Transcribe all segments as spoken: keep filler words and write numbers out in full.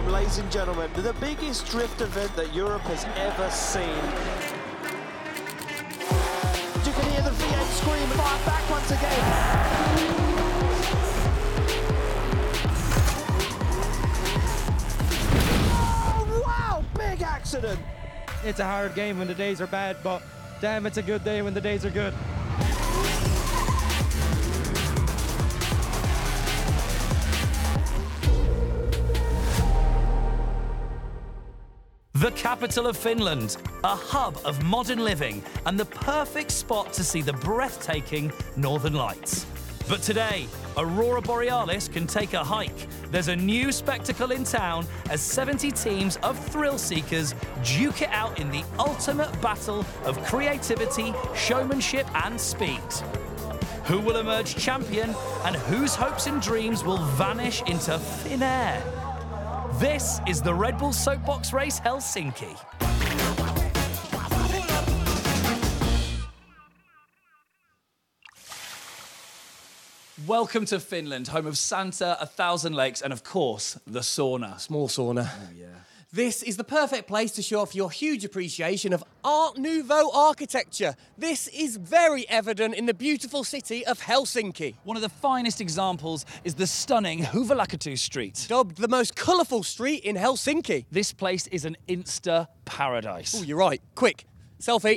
welcome, ladies and gentlemen, to the biggest drift event that Europe has ever seen. You can hear the V eight scream, fire back once again. Oh, wow, big accident. It's a hard game when the days are bad, but damn, it's a good day when the days are good. The capital of Finland, a hub of modern living and the perfect spot to see the breathtaking Northern Lights. But today, Aurora Borealis can take a hike. There's a new spectacle in town as seventy teams of thrill seekers duke it out in the ultimate battle of creativity, showmanship and speed. Who will emerge champion and whose hopes and dreams will vanish into thin air? This is the Red Bull Soapbox Race Helsinki. Welcome to Finland, home of Santa, a thousand lakes, and of course, the sauna. Small sauna. Oh, yeah. This is the perfect place to show off your huge appreciation of Art Nouveau architecture. This is very evident in the beautiful city of Helsinki. One of the finest examples is the stunning Huvilakatu Street. Dubbed the most colourful street in Helsinki. This place is an Insta paradise. Oh, you're right. Quick, selfie.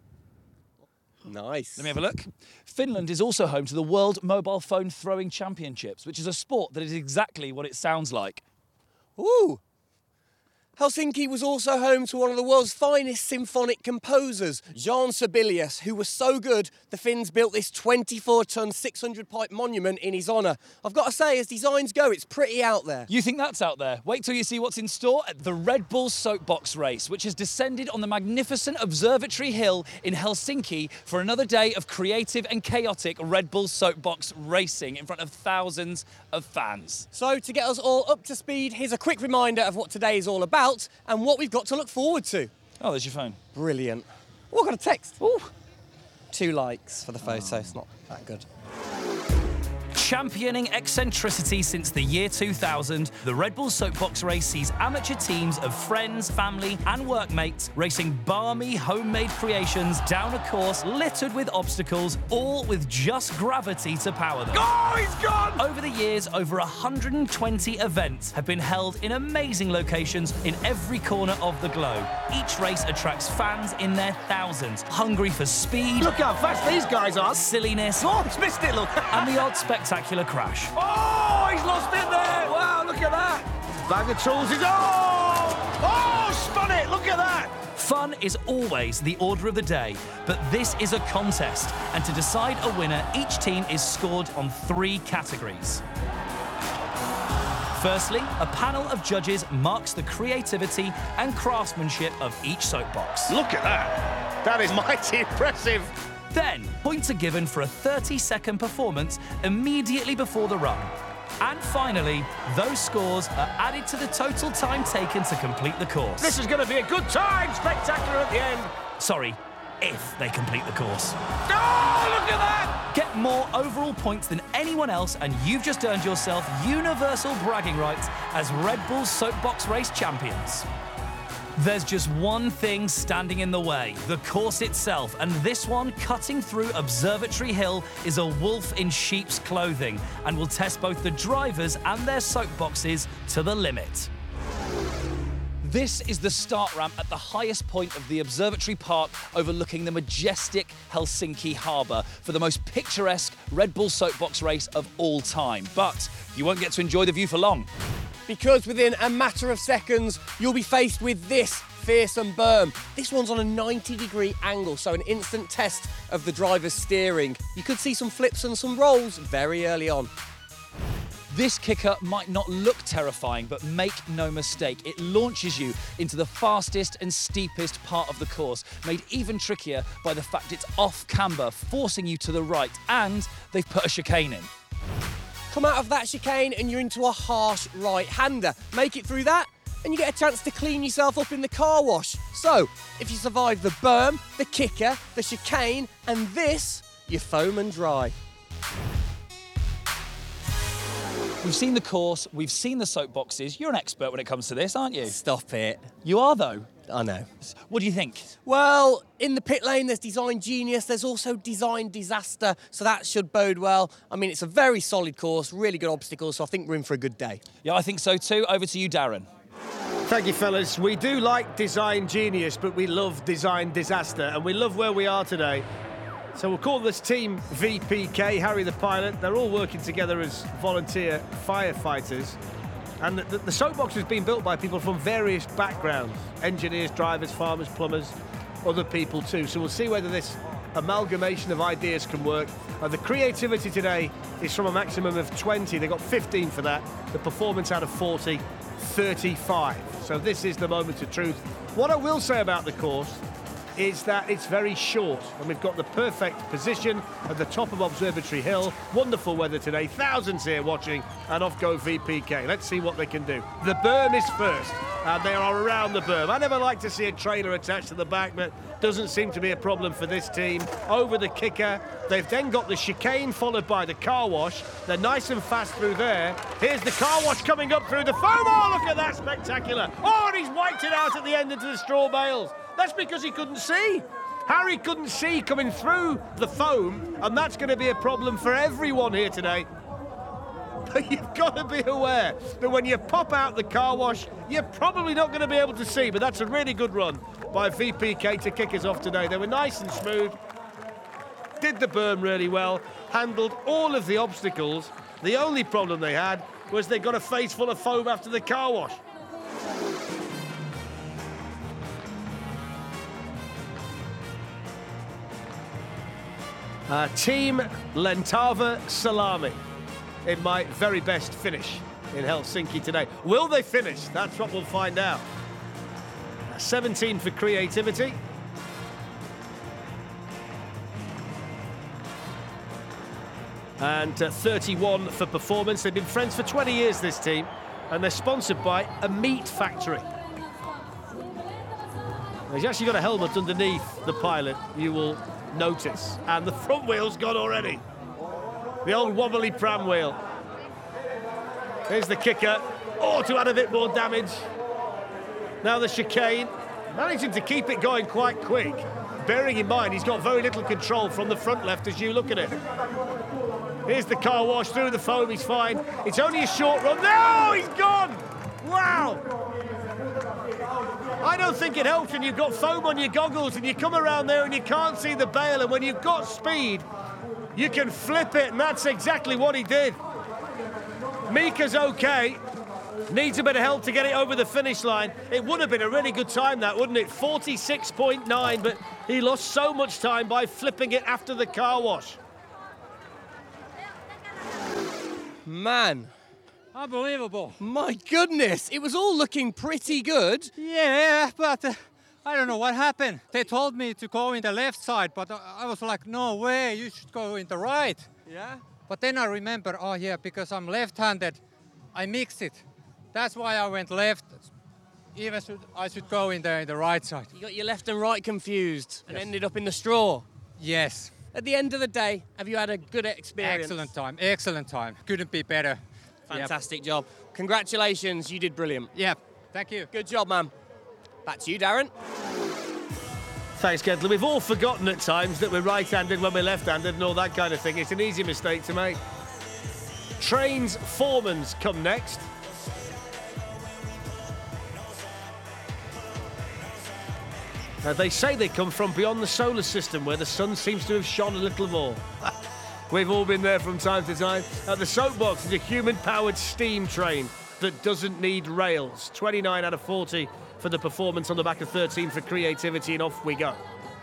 Nice. Let me have a look. Finland is also home to the World Mobile Phone Throwing Championships, which is a sport that is exactly what it sounds like. Ooh. Helsinki was also home to one of the world's finest symphonic composers, Jean Sibelius, who was so good the Finns built this twenty-four ton, six hundred pipe monument in his honour. I've got to say, as designs go, it's pretty out there. You think that's out there? Wait till you see what's in store at the Red Bull Soapbox Race, which has descended on the magnificent Observatory Hill in Helsinki for another day of creative and chaotic Red Bull Soapbox racing in front of thousands of fans. So, to get us all up to speed, here's a quick reminder of what today is all about and what we've got to look forward to. Oh, there's your phone. Brilliant. Oh, I got a text. Ooh. Two likes for the photo, it's not that good. Championing eccentricity since the year two thousand, the Red Bull Soapbox Race sees amateur teams of friends, family and workmates racing balmy homemade creations down a course littered with obstacles, all with just gravity to power them. Oh, he's gone! Over the years, over one hundred twenty events have been held in amazing locations in every corner of the globe. Each race attracts fans in their thousands, hungry for speed. Look how fast these guys are. Silliness. Oh, he's missed it, look. And the odd spectacular crash. Oh, he's lost it there. Wow, look at that. Bag of tools is... Oh! Oh, spun it. Look at that. Fun is always the order of the day, but this is a contest, and to decide a winner, each team is scored on three categories. Firstly, a panel of judges marks the creativity and craftsmanship of each soapbox. Look at that. That is mighty impressive. Then, points are given for a thirty second performance immediately before the run. And finally, those scores are added to the total time taken to complete the course. This is going to be a good time. Spectacular at the end. Sorry, if they complete the course. Oh, look at that. Get more overall points than anyone else, and you've just earned yourself universal bragging rights as Red Bull Soapbox Race champions. There's just one thing standing in the way, the course itself, and this one, cutting through Observatory Hill, is a wolf in sheep's clothing and will test both the drivers and their soapboxes to the limit. This is the start ramp at the highest point of the Observatory Park, overlooking the majestic Helsinki harbour for the most picturesque Red Bull Soapbox race of all time. But you won't get to enjoy the view for long. Because within a matter of seconds, you'll be faced with this fearsome berm. This one's on a ninety degree angle, so an instant test of the driver's steering. You could see some flips and some rolls very early on. This kicker might not look terrifying, but make no mistake, it launches you into the fastest and steepest part of the course, made even trickier by the fact it's off camber, forcing you to the right, and they've put a chicane in. Come out of that chicane and you're into a harsh right-hander. Make it through that and you get a chance to clean yourself up in the car wash. So, if you survive the berm, the kicker, the chicane and this, you're foam and dry. We've seen the course, we've seen the soapboxes. You're an expert when it comes to this, aren't you? Stop it. You are, though. I know. What do you think? Well, in the pit lane, there's design genius. There's also design disaster, so that should bode well. I mean, it's a very solid course, really good obstacles, so I think we're in for a good day. Yeah, I think so too. Over to you, Darren. Thank you, fellas. We do like design genius, but we love design disaster, and we love where we are today. So we'll call this team V P K, Harry the pilot. They're all working together as volunteer firefighters. And the, the soapbox has been built by people from various backgrounds. Engineers, drivers, farmers, plumbers, other people too. So we'll see whether this amalgamation of ideas can work. Uh, the creativity today is from a maximum of twenty. They got fifteen for that. The performance out of forty, thirty-five. So this is the moment of truth. What I will say about the course is that it's very short, and we've got the perfect position at the top of Observatory Hill. Wonderful weather today, thousands here watching, and off go V P K. Let's see what they can do. The berm is first, and they are around the berm. I never like to see a trailer attached to the back, but doesn't seem to be a problem for this team. Over the kicker, they've then got the chicane followed by the car wash. They're nice and fast through there. Here's the car wash coming up through the foam. Oh, look at that, spectacular. Oh, and he's wiped it out at the end into the straw bales. That's because he couldn't see. Harry couldn't see coming through the foam, and that's going to be a problem for everyone here today. But you've got to be aware that when you pop out the car wash, you're probably not going to be able to see, but that's a really good run by V P K to kick us off today. They were nice and smooth, did the berm really well, handled all of the obstacles. The only problem they had was they got a face full of foam after the car wash. Uh, Team Lentava Salami in my very best finish in Helsinki today. Will they finish? That's what we'll find out. seventeen for creativity. And uh, thirty-one for performance. They've been friends for twenty years, this team, and they're sponsored by a meat factory. He's actually got a helmet underneath the pilot, you will notice. And the front wheel's gone already. The old wobbly pram wheel. Here's the kicker. Oh, to add a bit more damage. Now the chicane. Managing to keep it going quite quick. Bearing in mind, he's got very little control from the front left as you look at it. Here's the car wash through the foam, he's fine. It's only a short run. No, he's gone! Wow! I don't think it helps when you've got foam on your goggles and you come around there and you can't see the bale, and when you've got speed, you can flip it, and that's exactly what he did. Mika's okay. Needs a bit of help to get it over the finish line. It would have been a really good time, that, wouldn't it? forty-six point nine, but he lost so much time by flipping it after the car wash. Man, Unbelievable. my goodness, it was all looking pretty good. Yeah, but uh, I don't know what happened. They told me to go in the left side, but I was like, no way, you should go in the right. Yeah? But then I remember, oh yeah, because I'm left-handed, I mixed it. That's why I went left. Even should, I should go in the, in the right side. You got your left and right confused and Yes. ended up in the straw. Yes. At the end of the day, have you had a good experience? Excellent time, excellent time. Couldn't be better. Fantastic job. Congratulations, you did brilliant. Yeah, thank you. Good job, man. Back to you, Darren. Thanks, Gedler. We've all forgotten at times that we're right-handed when we're left-handed and all that kind of thing. It's an easy mistake to make. Trains Foreman's come next. Now, they say they come from beyond the solar system, where the sun seems to have shone a little more. We've all been there from time to time. Uh, the Soapbox is a human-powered steam train that doesn't need rails. twenty-nine out of forty for the performance on the back of thirteen for creativity, and off we go.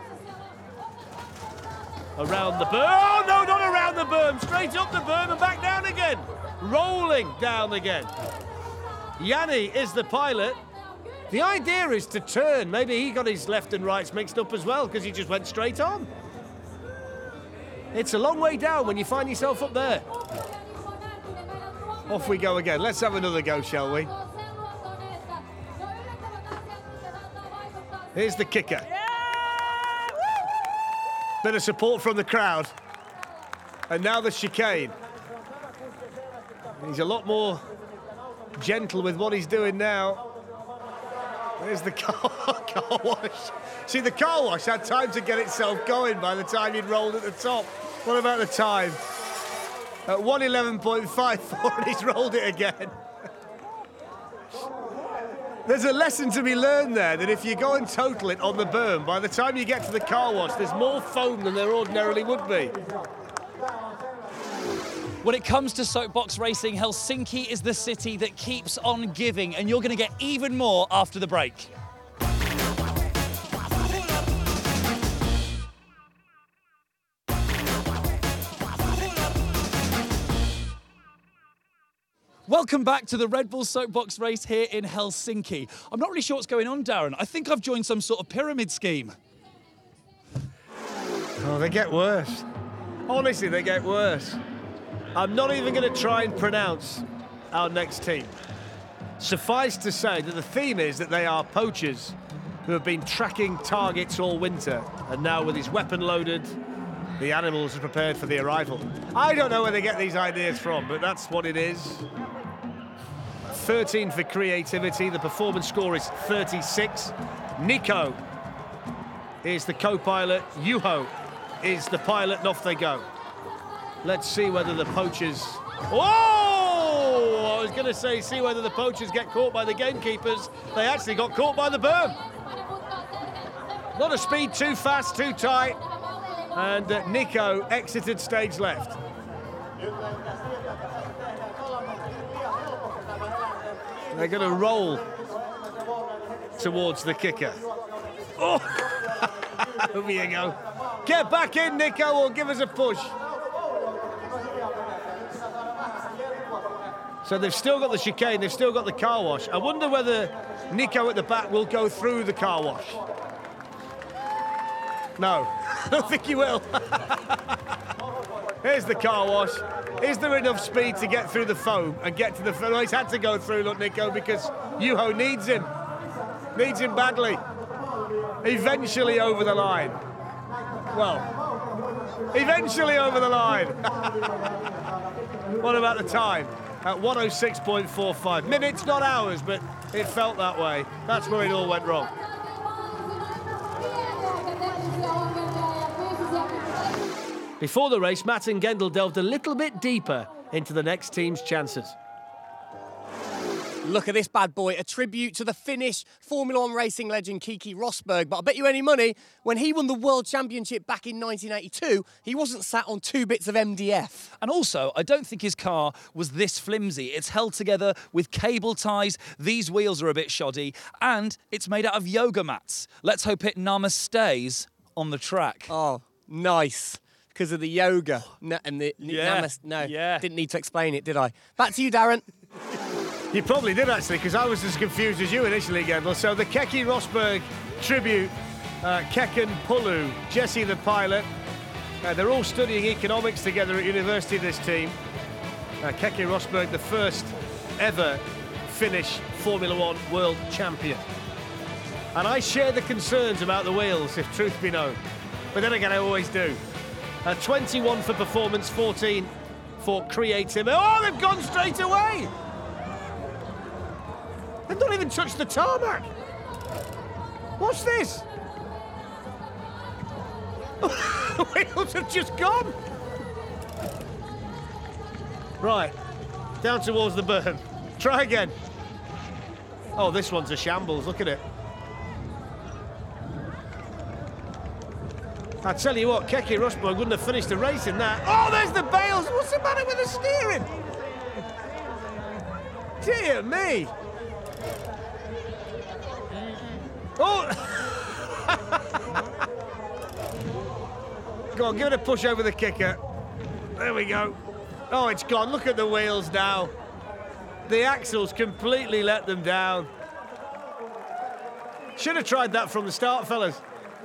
Around the berm. Oh, no, not around the berm. Straight up the berm and back down again. Rolling down again. Yanni is the pilot. The idea is to turn. Maybe he got his left and rights mixed up as well, because he just went straight on. It's a long way down when you find yourself up there. Off we go again. Let's have another go, shall we? Here's the kicker. Bit of support from the crowd. And now the chicane. He's a lot more gentle with what he's doing now. There's the car, car wash. See, the car wash had time to get itself going by the time he'd rolled at the top. What about the time? At one eleven point five four, and he's rolled it again. There's a lesson to be learned there, that if you go and total it on the berm, by the time you get to the car wash, there's more foam than there ordinarily would be. When it comes to soapbox racing, Helsinki is the city that keeps on giving, and you're going to get even more after the break. Welcome back to the Red Bull Soapbox race here in Helsinki. I'm not really sure what's going on, Darren. I think I've joined some sort of pyramid scheme. Oh, they get worse. Honestly, they get worse. I'm not even going to try and pronounce our next team. Suffice to say that the theme is that they are poachers who have been tracking targets all winter, and now with his weapon loaded, the animals are prepared for the arrival. I don't know where they get these ideas from, but that's what it is. thirteen for creativity. The performance score is thirty-six. Nico is the co-pilot. Juho is the pilot, and off they go. Let's see whether the poachers... Oh! I was going to say, see whether the poachers get caught by the gamekeepers. They actually got caught by the berm. Not a speed too fast, too tight. And uh, Nico exited stage left. They're going to roll towards the kicker. Oh! Over you go. Get back in, Nico, or give us a push. So they've still got the chicane, they've still got the car wash. I wonder whether Nico at the back will go through the car wash. No, I don't think he will. Here's the car wash. Is there enough speed to get through the foam and get to the foam? Well, he's had to go through, look, Nico, because Juho needs him. Needs him badly. Eventually over the line. Well, eventually over the line. What about the time? At one oh six point four five. Minutes, not hours, but it felt that way. That's where it all went wrong. Before the race, Matt and Gendel delved a little bit deeper into the next team's chances. Look at this bad boy, a tribute to the Finnish Formula One racing legend Keke Rosberg. But I'll bet you any money, when he won the World Championship back in nineteen eighty-two, he wasn't sat on two bits of M D F. And also, I don't think his car was this flimsy. It's held together with cable ties, these wheels are a bit shoddy, and it's made out of yoga mats. Let's hope it namastays on the track. Oh, nice. Because of the yoga. No, and the, Yeah. namas- no, Yeah. didn't need to explain it, did I? Back to you, Darren. You probably did, actually, because I was as confused as you initially, Gendel. So the Keke Rosberg tribute, uh, Kekin Pulu, Jesse the pilot. Uh, they're all studying economics together at university, this team. Uh, Keke Rosberg, the first ever Finnish Formula One world champion. And I share the concerns about the wheels, if truth be known. But then again, I always do. Uh, twenty-one for performance, fourteen for creativity. Oh, they've gone straight away! They've not even touched the tarmac. What's this? The wheels have just gone. Right, down towards the berm. Try again. Oh, this one's a shambles, look at it. I tell you what, Keke Rosberg wouldn't have finished the race in that. Oh, there's the bales. What's the matter with the steering? Dear me. Oh! Go on, give it a push over the kicker. There we go. Oh, it's gone. Look at the wheels now. The axles completely let them down. Should have tried that from the start, fellas.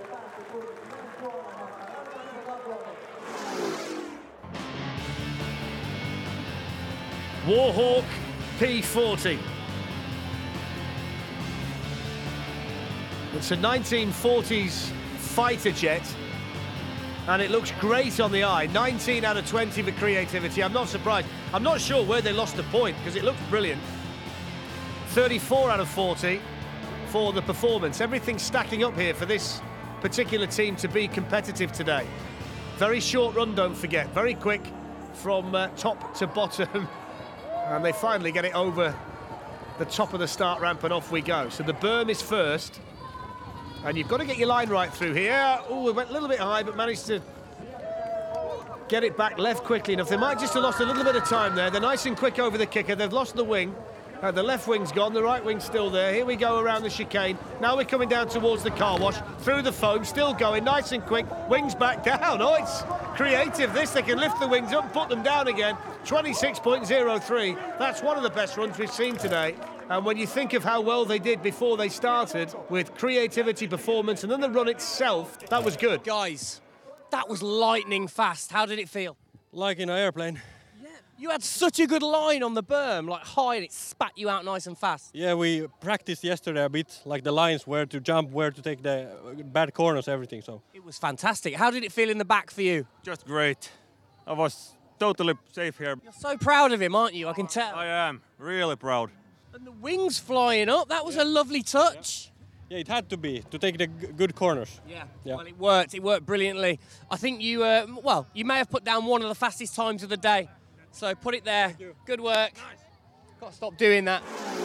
Warhawk P forty. It's a nineteen forties fighter jet. And it looks great on the eye. nineteen out of twenty for creativity. I'm not surprised. I'm not sure where they lost a point because it looks brilliant. thirty-four out of forty for the performance. Everything's stacking up here for this particular team to be competitive today. Very short run, don't forget. Very quick from uh, top to bottom. And they finally get it over the top of the start ramp and off we go. So the berm is first. And you've got to get your line right through here. Oh, it went a little bit high, but managed to get it back left quickly enough. They might just have lost a little bit of time there. They're nice and quick over the kicker. They've lost the wing. Uh, the left wing's gone, the right wing's still there. Here we go around the chicane. Now we're coming down towards the car wash, through the foam, still going, nice and quick. Wings back down. Oh, it's creative, this. They can lift the wings up, put them down again. twenty-six point oh three. That's one of the best runs we've seen today. And when you think of how well they did before they started, with creativity, performance, and then the run itself, that was good. Guys, that was lightning fast. How did it feel? Like in an airplane. Yeah. You had such a good line on the berm, like high, and it spat you out nice and fast. Yeah, we practiced yesterday a bit, like the lines, where to jump, where to take the bad corners, everything. So it was fantastic. How did it feel in the back for you? Just great. I was totally safe here. You're so proud of him, aren't you? I can tell. I am really proud. And the wings flying up, that was a lovely touch. yeah, it had to be, to take the g- good corners. Yeah. Yeah. Well, it worked. It worked brilliantly. I think you, uh, well, you may have put down one of the fastest times of the day. So put it there. Good work. Nice. Got to stop doing that.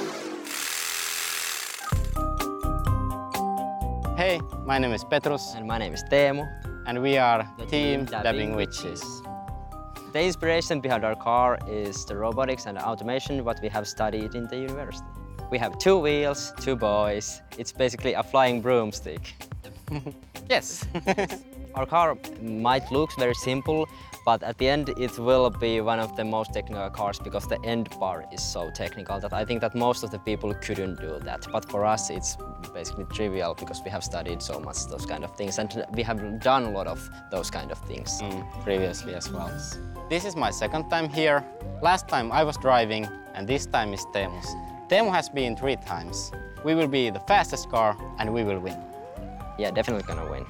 Hey, my name is Petrus. And my name is Teemu. And we are The Team Team Dabbing Dabbing Witches. The inspiration behind our car is the robotics and automation what we have studied in the university. We have two wheels, two boys. It's basically a flying broomstick. Yes. Our car might look very simple, but at the end it will be one of the most technical cars because the end bar is so technical that I think that most of the people couldn't do that. But for us it's basically trivial because we have studied so much those kind of things and we have done a lot of those kind of things. Mm, previously as well. This is my second time here. Last time I was driving, and this time is Teemu's. Teemu has been three times. We will be the fastest car, and we will win. Yeah, definitely gonna win.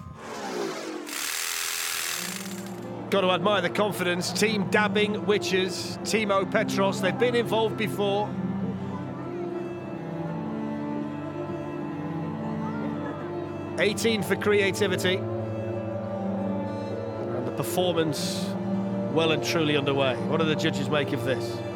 Got to admire the confidence. Team Dabbing Witches, Timo Petros, they've been involved before. eighteen for creativity. And the performance well and truly underway. What do the judges make of this?